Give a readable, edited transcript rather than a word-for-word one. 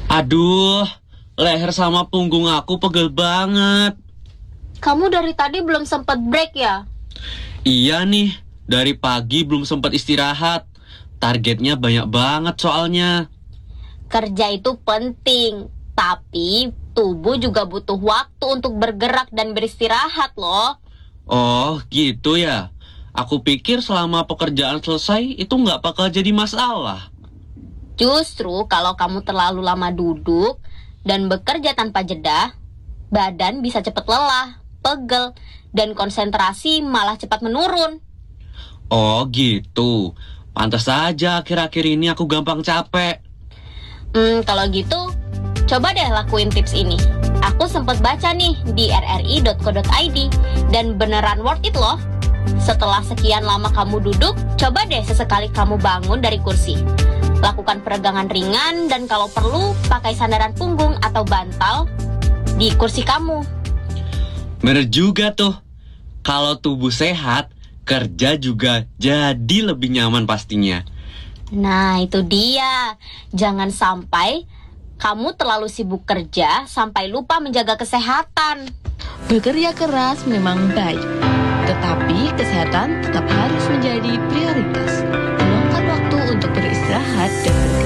Aduh, leher sama punggung aku pegel banget. Kamu dari tadi belum sempat break ya? Iya nih, dari pagi belum sempat istirahat. Targetnya banyak banget soalnya. Kerja itu penting, tapi tubuh juga butuh waktu untuk bergerak dan beristirahat loh. Oh, gitu ya. Aku pikir selama pekerjaan selesai itu nggak bakal jadi masalah. Justru kalau kamu terlalu lama duduk dan bekerja tanpa jeda, badan bisa cepat lelah, pegel, dan konsentrasi malah cepat menurun. Oh, gitu. Pantas saja akhir-akhir ini aku gampang capek. Kalau gitu, coba deh lakuin tips ini. Aku sempat baca nih di rri.co.id dan beneran worth it loh. Setelah sekian lama kamu duduk, coba deh sesekali kamu bangun dari kursi. Lakukan peregangan ringan dan kalau perlu pakai sandaran punggung atau bantal di kursi kamu. Bener juga tuh. Kalau tubuh sehat, kerja juga jadi lebih nyaman pastinya. Nah, itu dia. Jangan sampai kamu terlalu sibuk kerja sampai lupa menjaga kesehatan. Bekerja keras memang baik, tetapi kesehatan tetap harus menjadi prioritas. Luangkan waktu untuk beristirahat dan